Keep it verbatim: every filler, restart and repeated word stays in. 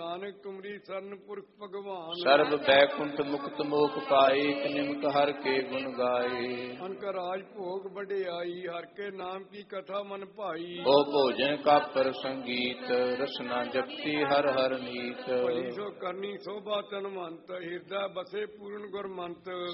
ਨਾਨਕ ਤੁਮਰੀ ਸਰਨ ਪੁਰਖ ਭਗਵਾਨ। ਸਰਬ ਬੈਕੁੰਠ ਮੁਕਤ ਮੋਖ ਪਾਏ, ਨਿਮਕ ਹਰ ਕੇ ਗੁਣ ਗਾਏ। ਅਨਕ ਰਾਜ ਭੋਗ ਵਡਿਆਈ, ਹਰ ਕੇ ਨਾਮ ਕੀ ਕਥਾ ਮਨ ਭਾਈ। ਉਹ ਭੋਜਨ ਕਾਪਰ ਸੰਗੀਤ, ਰਸਨਾ ਜਪਤੀ ਹਰ ਹਰ ਨੀਤ। ਭਲੀ ਸੋ ਕਰਨੀ ਸੋਭਾ ਤਨਵੰਤ, ਹਿਰਦਾ ਬਸੇ ਪੂਰਨ ਗੁਰਮੰਤ।